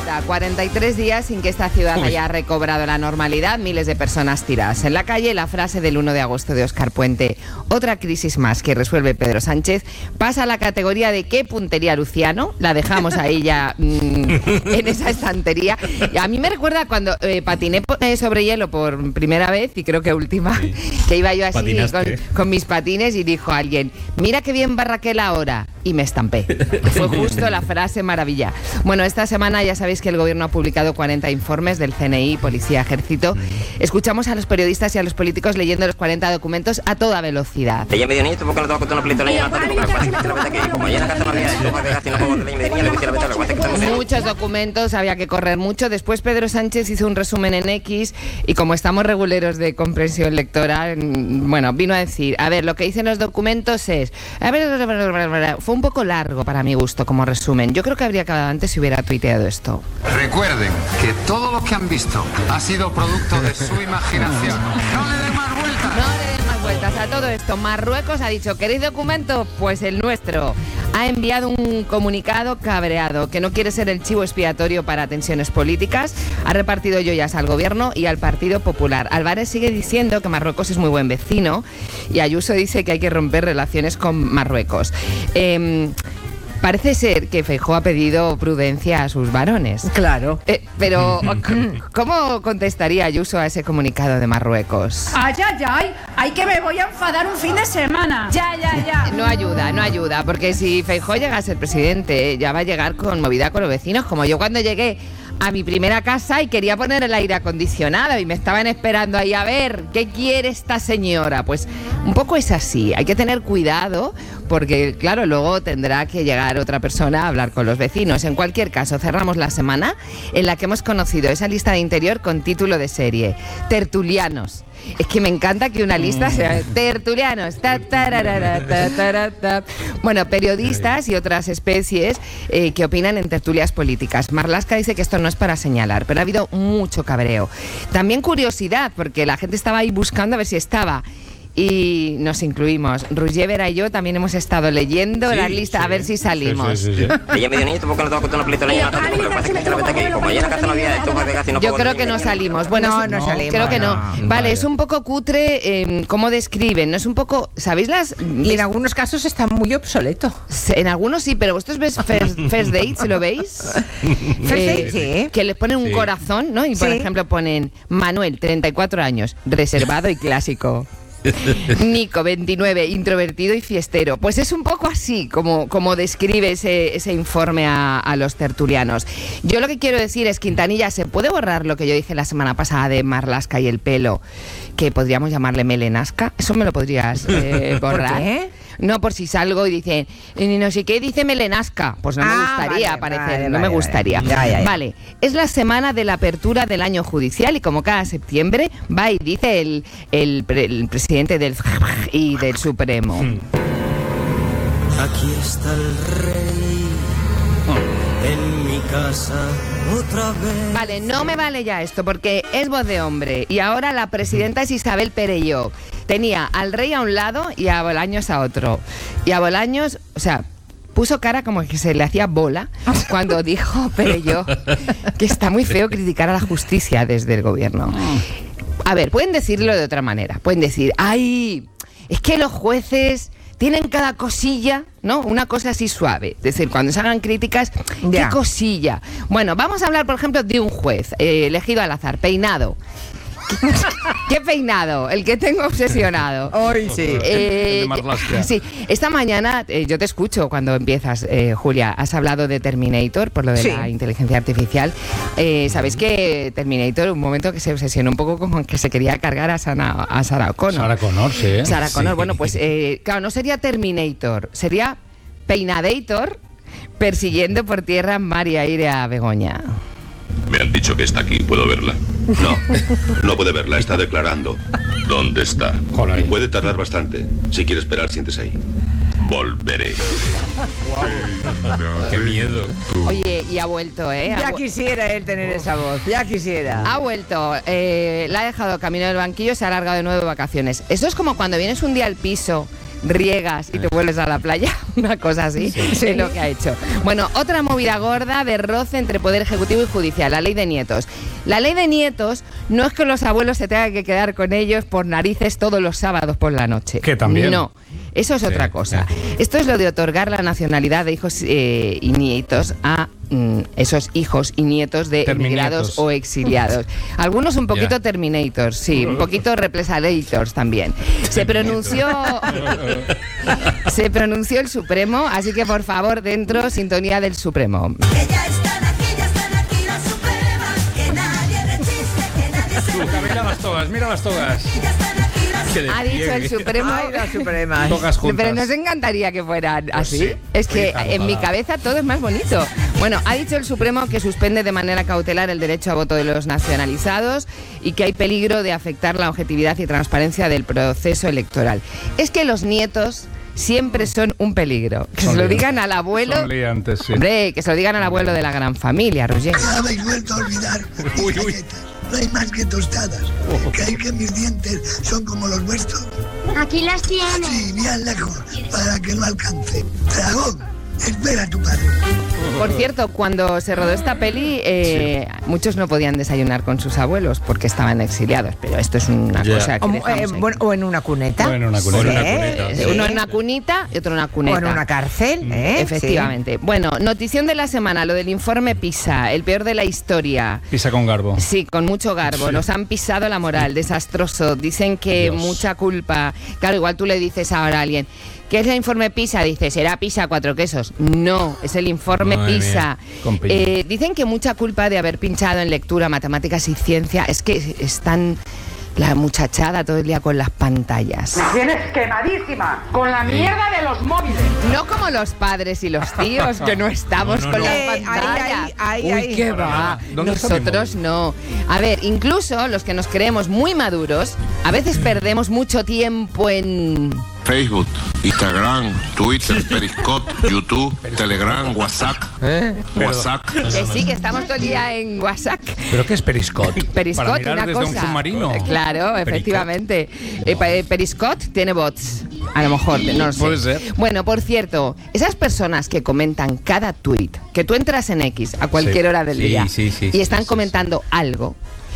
43 días sin que esta ciudad haya recobrado la normalidad, miles de personas tiradas en la calle. La frase del 1 de agosto de Óscar Puente, otra crisis más que resuelve Pedro Sánchez, pasa a la categoría de qué puntería Luciano, la dejamos ahí ya en esa estantería. Y a mí me recuerda cuando patiné sobre hielo por primera vez, y creo que última, que iba yo así con mis patines y dijo alguien, mira qué bien va Raquel ahora, y me estampé. Fue justo la frase maravilla. Bueno, esta semana ya sabéis que el gobierno ha publicado 40 informes del CNI, Policía, Ejército. Escuchamos a los periodistas y a los políticos leyendo los 40 documentos a toda velocidad. Muchos documentos, había que correr mucho. Después Pedro Sánchez hizo un resumen en X y como estamos reguleros de comprensión lectora, bueno, vino a decir, a ver, lo que dicen los documentos es... Fue un poco largo para mi gusto como resumen. Yo creo que habría acabado antes si hubiera tuiteado esto. Recuerden que todo lo que han visto ha sido producto de su imaginación. No le den más vueltas. No le den más vueltas a todo esto. Marruecos ha dicho, ¿queréis documento? Pues el nuestro. Ha enviado un comunicado cabreado, que no quiere ser el chivo expiatorio para tensiones políticas. Ha repartido joyas al gobierno y al Partido Popular. Álvarez sigue diciendo que Marruecos es muy buen vecino y Ayuso dice que hay que romper relaciones con Marruecos. Parece ser que Feijóo ha pedido prudencia a sus varones. Claro. Pero, ¿cómo contestaría Ayuso a ese comunicado de Marruecos? ¡Ay, ay, ay! ¡Ay, que me voy a enfadar un fin de semana! ¡Ya, ya, ya! No ayuda, porque si Feijóo llega a ser presidente, ya va a llegar con movida con los vecinos, como yo cuando llegué a mi primera casa y quería poner el aire acondicionado y me estaban esperando ahí a ver qué quiere esta señora. Pues un poco es así, hay que tener cuidado porque claro, luego tendrá que llegar otra persona a hablar con los vecinos. En cualquier caso, cerramos la semana en la que hemos conocido esa lista de interior con título de serie, Tertulianos. Es que me encanta que una lista sea tertulianos. Bueno, periodistas y otras especies que opinan en tertulias políticas. Marlaska dice que esto no es para señalar, pero ha habido mucho cabreo. También curiosidad, porque la gente estaba ahí buscando a ver si estaba. Y nos incluimos. Ruggiero y yo también hemos estado leyendo la lista a ver si salimos. Yo creo que no salimos. Bueno, no salimos. Creo que no. Vale, es un poco cutre cómo describen. No es un poco, ¿sabéis las? Y en algunos casos está muy obsoleto. En algunos sí, pero vosotros ves First Dates, ¿lo veis? Sí. Que les ponen un corazón, ¿no? Y por ejemplo ponen Manuel, 34 años, reservado y clásico. Nico, 29, introvertido y fiestero. Pues es un poco así como describe ese informe a los tertulianos. Yo lo que quiero decir es, Quintanilla, ¿se puede borrar lo que yo dije la semana pasada de Marlaska y el pelo? Que podríamos llamarle melenasca. ¿Eso me lo podrías borrar? ¿Por qué? No, por si salgo y dice, no sé qué, dice melenasca. Pues no me gustaría aparecer, no me gustaría. Ya. Vale, es la semana de la apertura del año judicial y como cada septiembre va y dice el presidente del y del Supremo. Aquí está el rey en mi casa otra vez. Vale, no me vale ya esto porque es voz de hombre y ahora la presidenta es Isabel Perelló. Tenía al rey a un lado y a Bolaños a otro. Y a Bolaños, o sea, puso cara como que se le hacía bola cuando dijo Perelló que está muy feo criticar a la justicia desde el gobierno. A ver, pueden decirlo de otra manera. Pueden decir, ¡ay! Es que los jueces tienen cada cosilla, ¿no? Una cosa así suave. Es decir, cuando se hagan críticas, ¿qué cosilla? Bueno, vamos a hablar, por ejemplo, de un juez elegido al azar, Peinado. ¿Qué peinado? El que tengo obsesionado. Hoy sí. El de Marlaska. Sí. Esta mañana, yo te escucho cuando empiezas, Julia. Has hablado de Terminator, por lo de la inteligencia artificial. ¿Sabéis que Terminator, un momento que se obsesionó un poco con que se quería cargar a Sarah Connor? Sarah Connor, sí. Sarah Connor, bueno, pues claro, no sería Terminator, sería Peinadator persiguiendo por tierra, mar y aire a Begoña. Me han dicho que está aquí, ¿puedo verla? No puede verla, está declarando. ¿Dónde está? Joder. Puede tardar bastante. Si quiere esperar, siéntese ahí. Volveré. Qué miedo. Oye, y ha vuelto, Ya quisiera él tener esa voz, ya quisiera. Ha vuelto, la ha dejado camino del banquillo, se ha alargado de nuevo de vacaciones. Eso es como cuando vienes un día al piso riegas y te vuelves a la playa, una cosa así, es lo que ha hecho. Bueno, otra movida gorda de roce entre Poder Ejecutivo y Judicial, la ley de nietos. La ley de nietos no es que los abuelos se tengan que quedar con ellos por narices todos los sábados por la noche. Que también. No. Eso es otra cosa. Esto es lo de otorgar la nacionalidad de hijos y nietos a esos hijos y nietos de emigrados o exiliados. Algunos un poquito Terminators, sí, un poquito Represalators también. Se pronunció el Supremo, así que por favor, dentro, sintonía del Supremo. Que ya están aquí las Supremas, que nadie resiste, que nadie se Mira las togas. Ha dicho el Supremo. Ay, las Supremas. Togas juntas. Pero nos encantaría que fueran así. Sí, es que tan en mi ojalá. cabeza todo es más bonito. Bueno, ha dicho el Supremo que suspende de manera cautelar el derecho a voto de los nacionalizados y que hay peligro de afectar la objetividad y transparencia del proceso electoral. Es que los nietos siempre son un peligro. Que se lo digan al abuelo. Son liantes, sí. Hombre, que se lo digan al abuelo de la gran familia, Roger. Ya habéis vuelto a olvidar mis galletas. No hay más que tostadas. ¿Creéis que mis dientes son como los vuestros? Aquí las tienes. Sí, bien lejos, para que no alcance. Dragón, espera a tu padre. Por cierto, cuando se rodó esta peli, muchos no podían desayunar con sus abuelos porque estaban exiliados, pero esto es una cosa que dejamos ahí. O en una cuneta. O en una cuneta. Sí. Uno en una cunita y otro en una cuneta. O en una cárcel, Efectivamente. Bueno, notición de la semana, lo del informe PISA, el peor de la historia. Pisa con garbo. Sí, con mucho garbo. Nos han pisado la moral, desastroso. Dicen que mucha culpa. Claro, igual tú le dices ahora a alguien, ¿qué es el informe PISA? Dice, ¿será PISA 4 quesos? No, es el informe Madre PISA. mía, con pillo. Dicen que mucha culpa de haber pinchado en lectura, matemáticas y ciencia es que están la muchachada todo el día con las pantallas. Tienes quemadísima con la mierda de los móviles. No como los padres y los tíos, que no estamos con las pantallas. Uy, qué va. ¿Dónde está mi Nosotros no. A ver, incluso los que nos creemos muy maduros, a veces perdemos mucho tiempo en... Facebook, Instagram, Twitter, Periscope, YouTube, Telegram, WhatsApp. WhatsApp. Que sí, que estamos todo el día en WhatsApp. ¿Pero qué es Periscope? Periscope, Para mirar una desde cosa. un submarino. Claro, efectivamente. Periscope tiene bots. A lo mejor, no lo sé. Puede ser. Bueno, por cierto, esas personas que comentan cada tuit, que tú entras en X a cualquier hora del día y están comentando algo,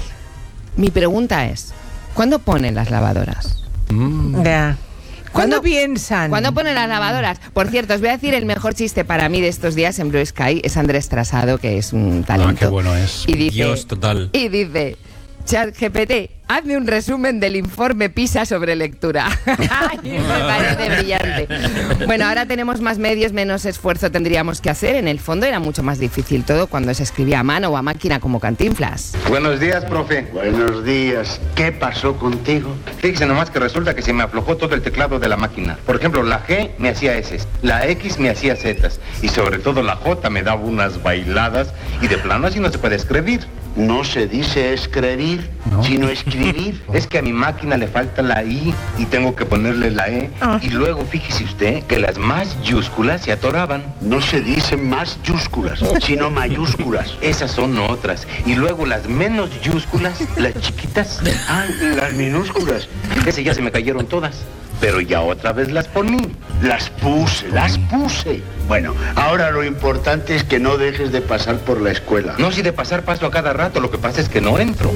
mi pregunta es, ¿cuándo ponen las lavadoras? Ya. ¿Cuándo piensan? ¿Cuándo ponen las lavadoras? Por cierto, os voy a decir el mejor chiste para mí de estos días en Blue Sky. Es Andrés Trasado, que es un talento. Qué bueno es. Y dice, Dios total. Y dice, ChatGPT, hazme un resumen del informe PISA sobre lectura. Ay, me parece brillante. Bueno, ahora tenemos más medios, menos esfuerzo tendríamos que hacer. En el fondo era mucho más difícil todo cuando se escribía a mano o a máquina como Cantinflas. Buenos días, profe. Buenos días. ¿Qué pasó contigo? Fíjese nomás que resulta que se me aflojó todo el teclado de la máquina. Por ejemplo, la G me hacía S, la X me hacía Z y sobre todo la J me daba unas bailadas y de plano así no se puede escribir. No se dice escribir, sino escribir. Es que a mi máquina le falta la I y tengo que ponerle la E. Y luego fíjese usted que las mayúsculas se atoraban. No se dicen mayúsculas, sino mayúsculas. Esas son otras. Y luego las menosúsculas, las chiquitas. Ah, las minúsculas. Ese ya se me cayeron todas. Pero ya otra vez las poní. Las puse. Bueno, ahora lo importante es que no dejes de pasar por la escuela. No, si de pasar paso a cada rato, lo que pasa es que no entro.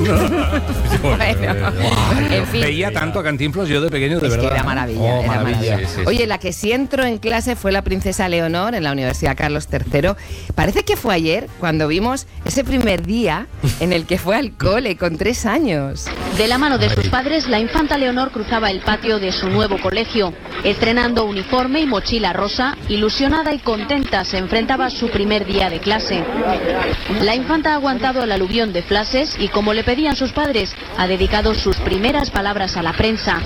Bueno, en fin. Veía tanto a Cantinflas yo de pequeño, de Es verdad. que era maravilla, era maravilla. Sí, sí, sí. Oye, la que sí entró en clase fue la princesa Leonor en la Universidad Carlos III. Parece que fue ayer cuando vimos ese primer día en el que fue al cole con 3 años. De la mano de sus padres, la infanta Leonor cruzaba el patio de su nuevo colegio. Estrenando uniforme y mochila rosa, ilusionada y contenta se enfrentaba a su primer día de clase. La infanta ha aguantado el aluvión de flashes y, como le pedían sus padres, ha dedicado sus primeras palabras a la prensa.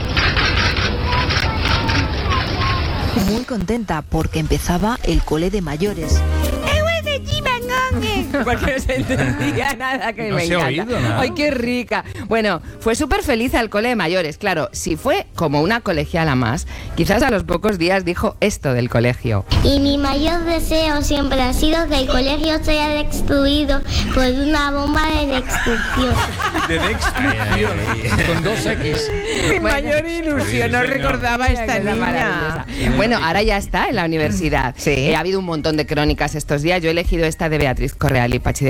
Muy contenta porque empezaba el cole de mayores. igual que no se entendía nada, que No me se ha encanta. oído nada. Ay, qué rica. Bueno, fue súper feliz al cole de mayores. Claro, si fue como una colegiala más, quizás a los pocos días dijo esto del colegio. Y mi mayor deseo siempre ha sido que el colegio sea destruido por una bomba de destrucción. De destrucción. Con 2 X. Mi mayor ilusión, no recordaba a esta Qué niña. maravillosa. Bueno, ahora ya está en la universidad. Sí. Ha habido un montón de crónicas estos días. Yo he elegido esta de Beatriz Correal y Pachi de